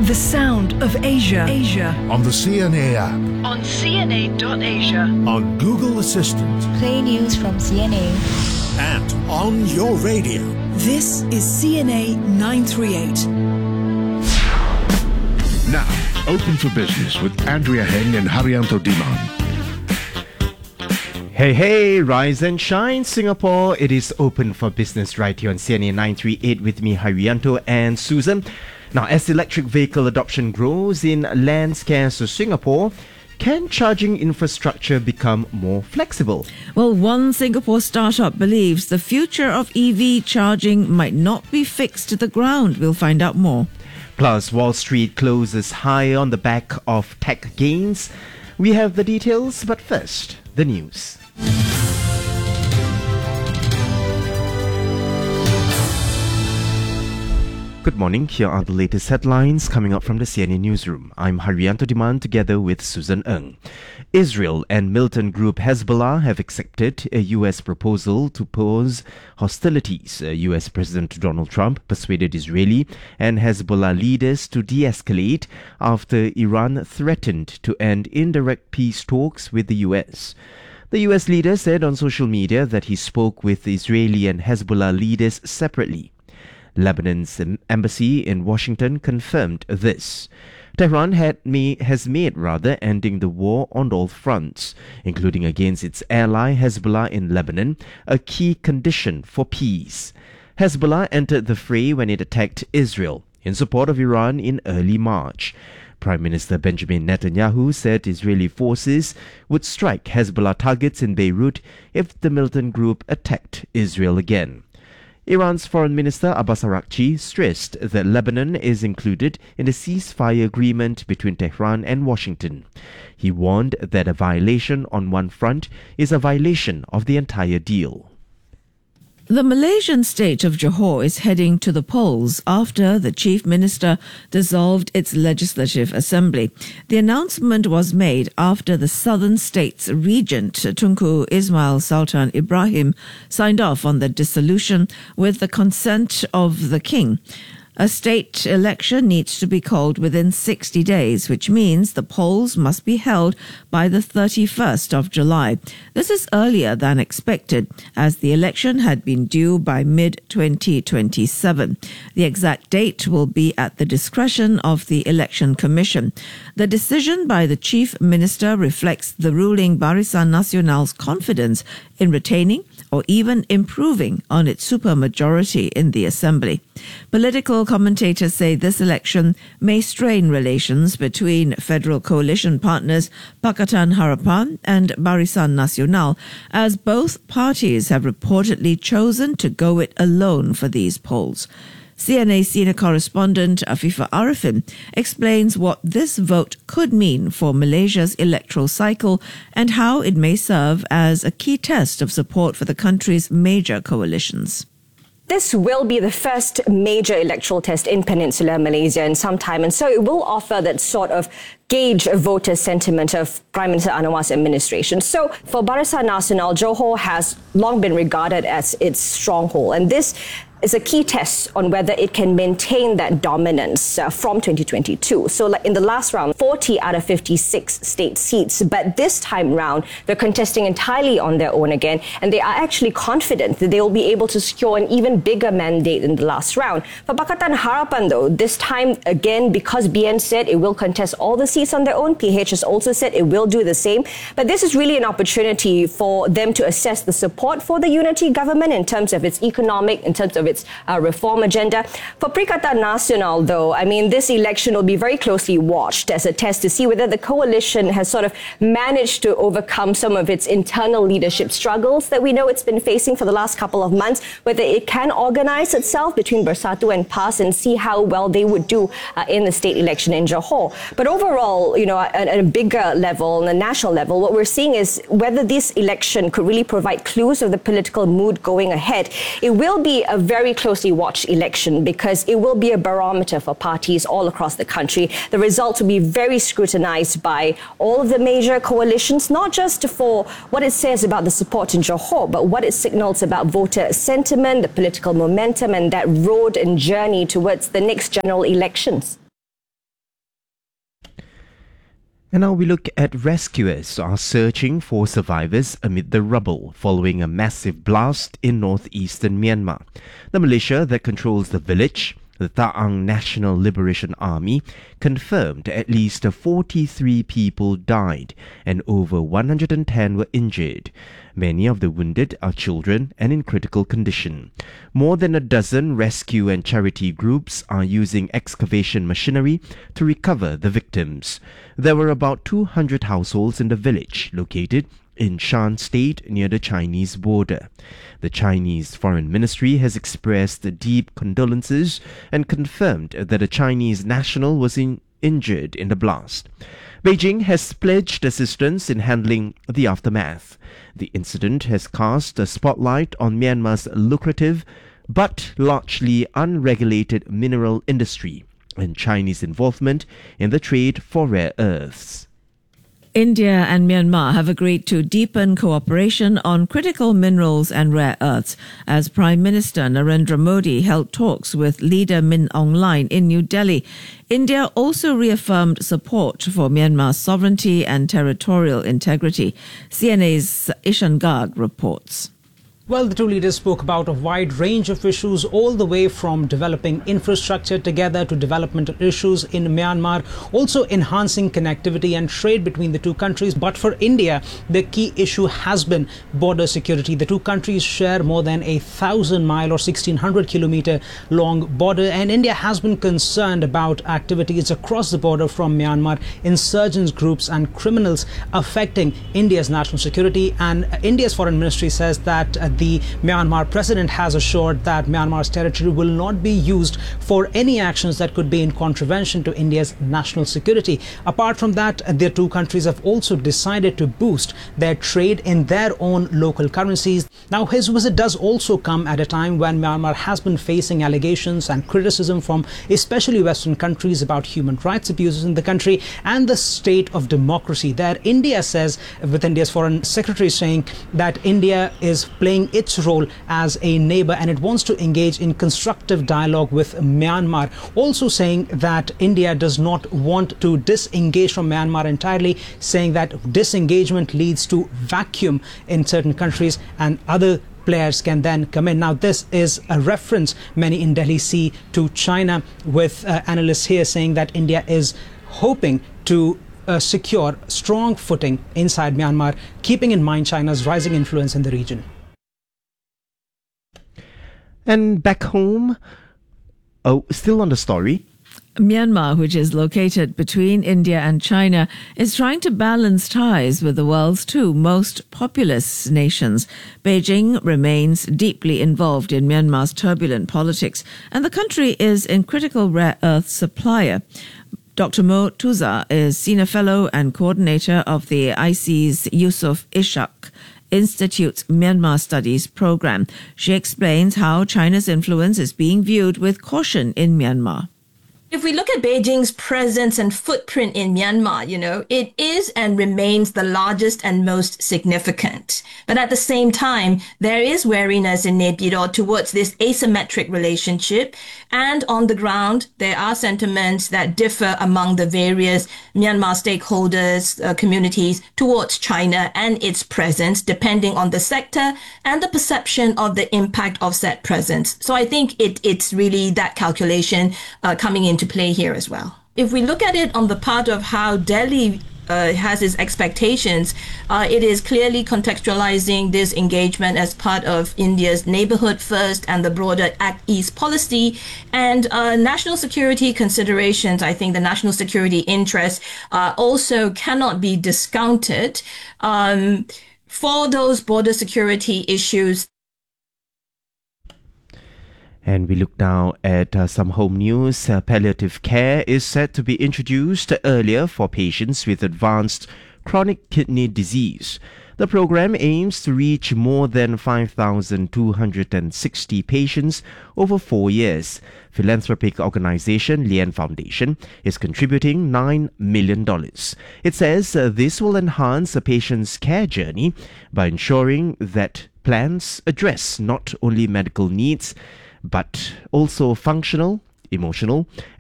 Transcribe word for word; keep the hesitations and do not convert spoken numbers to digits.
The sound of Asia. Asia. On the C N A app. On C N A dot asia. On Google Assistant. Play news from C N A. And on your radio. This is C N A nine thirty-eight. Now, Open for Business with Andrea Heng and Haryanto Diman. Hey, hey, rise and shine, Singapore. It is Open for Business right here on C N A nine thirty-eight with me, Haryanto and Susan. Now, as electric vehicle adoption grows in land-scarce Singapore, can charging infrastructure become more flexible? Well, one Singapore startup believes the future of E V charging might not be fixed to the ground. We'll find out more. Plus, Wall Street closes high on the back of tech gains. We have the details, but first, the news. Good morning. Here are the latest headlines coming up from the C N A newsroom. I'm Haryanto Diman together with Susan Ng. Israel and militant group Hezbollah have accepted a U S proposal to pause hostilities. U S President Donald Trump persuaded Israeli and Hezbollah leaders to de-escalate after Iran threatened to end indirect peace talks with the U S. The U S leader said on social media that he spoke with Israeli and Hezbollah leaders separately. Lebanon's embassy in Washington confirmed this. Tehran had made, has made rather ending the war on all fronts, including against its ally Hezbollah in Lebanon, a key condition for peace. Hezbollah entered the fray when it attacked Israel in support of Iran in early March. Prime Minister Benjamin Netanyahu said Israeli forces would strike Hezbollah targets in Beirut if the militant group attacked Israel again. Iran's Foreign Minister Abbas Araghchi stressed that Lebanon is included in the ceasefire agreement between Tehran and Washington. He warned that a violation on one front is a violation of the entire deal. The Malaysian state of Johor is heading to the polls after the chief minister dissolved its legislative assembly. The announcement was made after the southern state's regent, Tunku Ismail Sultan Ibrahim, signed off on the dissolution with the consent of the king. A state election needs to be called within sixty days, which means the polls must be held by the thirty-first of July. This is earlier than expected, as the election had been due by mid twenty twenty-seven. The exact date will be at the discretion of the Election Commission. The decision by the chief minister reflects the ruling Barisan Nasional's confidence in retaining or even improving on its supermajority in the assembly. Political commentators say this election may strain relations between federal coalition partners Pakatan Harapan and Barisan Nasional, as both parties have reportedly chosen to go it alone for these polls. C N A senior correspondent Afifa Arifin explains what this vote could mean for Malaysia's electoral cycle and how it may serve as a key test of support for the country's major coalitions. This will be the first major electoral test in Peninsular Malaysia in some time, and so it will offer that sort of gauge voter sentiment of Prime Minister Anwar's administration. So for Barisan Nasional, Johor has long been regarded as its stronghold, and this is a key test on whether it can maintain that dominance uh, from twenty twenty-two. So like in the last round, forty out of fifty-six state seats, but this time round, they're contesting entirely on their own again, and they are actually confident that they will be able to secure an even bigger mandate in the last round. For Pakatan Harapan though, this time again, because B N said it will contest all the seats on their own, P H has also said it will do the same, but this is really an opportunity for them to assess the support for the unity government in terms of its economic, in terms of its uh, reform agenda. For Perikatan Nasional, though, I mean, this election will be very closely watched as a test to see whether the coalition has sort of managed to overcome some of its internal leadership struggles that we know it's been facing for the last couple of months, whether it can organize itself between Bersatu and PAS and see how well they would do uh, in the state election in Johor. But overall, you know, at, at a bigger level, on a national level, what we're seeing is whether this election could really provide clues of the political mood going ahead. It will be a very closely watched election because it will be a barometer for parties all across the country. The results will be very scrutinized by all of the major coalitions, not just for what it says about the support in Johor, but what it signals about voter sentiment, the political momentum, and that road and journey towards the next general elections. And now we look at rescuers are searching for survivors amid the rubble following a massive blast in northeastern Myanmar. The militia that controls the village, the Ta'ang National Liberation Army, confirmed at least forty-three people died and over one hundred ten were injured. Many of the wounded are children and in critical condition. More than a dozen rescue and charity groups are using excavation machinery to recover the victims. There were about two hundred households in the village located in Shan State near the Chinese border. The Chinese Foreign Ministry has expressed deep condolences and confirmed that a Chinese national was in, injured in the blast. Beijing has pledged assistance in handling the aftermath. The incident has cast a spotlight on Myanmar's lucrative but largely unregulated mineral industry and Chinese involvement in the trade for rare earths. India and Myanmar have agreed to deepen cooperation on critical minerals and rare earths as Prime Minister Narendra Modi held talks with leader Min Aung Hlaing in New Delhi. India also reaffirmed support for Myanmar's sovereignty and territorial integrity. C N A's Ishan Garg reports. Well, the two leaders spoke about a wide range of issues, all the way from developing infrastructure together to developmental issues in Myanmar, also enhancing connectivity and trade between the two countries. But for India, the key issue has been border security. The two countries share more than a thousand mile or sixteen hundred kilometer long border, and India has been concerned about activities across the border from Myanmar, insurgents groups and criminals affecting India's national security. And India's foreign ministry says that uh, the Myanmar president has assured that Myanmar's territory will not be used for any actions that could be in contravention to India's national security. Apart from that, the two countries have also decided to boost their trade in their own local currencies. Now, his visit does also come at a time when Myanmar has been facing allegations and criticism from especially Western countries about human rights abuses in the country and the state of democracy there. India says, with India's foreign secretary saying that India is playing its role as a neighbor and it wants to engage in constructive dialogue with Myanmar, also saying that India does not want to disengage from Myanmar entirely, saying that disengagement leads to vacuum in certain countries and other players can then come in. Now, this is a reference many in Delhi see to China, with uh, analysts here saying that India is hoping to uh, secure strong footing inside Myanmar, keeping in mind China's rising influence in the region. And back home, oh, still on the story. Myanmar, which is located between India and China, is trying to balance ties with the world's two most populous nations. Beijing remains deeply involved in Myanmar's turbulent politics, and the country is a critical rare earth supplier. Doctor Mo Tuza is Senior Fellow and Coordinator of the I C's Yusof Ishak Institute's Myanmar Studies program. She explains how China's influence is being viewed with caution in Myanmar. If we look at Beijing's presence and footprint in Myanmar, you know, it is and remains the largest and most significant. But at the same time, there is wariness in Naypyidaw towards this asymmetric relationship. And on the ground, there are sentiments that differ among the various Myanmar stakeholders, uh, communities towards China and its presence, depending on the sector and the perception of the impact of said presence. So I think it, it's really that calculation uh, coming into play here as well. If we look at it on the part of how Delhi uh, has its expectations, uh, it is clearly contextualizing this engagement as part of India's neighborhood first and the broader Act East policy. And uh, national security considerations, I think the national security interests uh, also cannot be discounted. Um, for those border security issues, and we look now at uh, some home news. Uh, palliative care is set to be introduced earlier for patients with advanced chronic kidney disease. The program aims to reach more than five thousand two hundred sixty patients over four years. Philanthropic organization Lian Foundation is contributing nine million dollars. It says uh, this will enhance a patient's care journey by ensuring that plans address not only medical needs but also functional, emotional,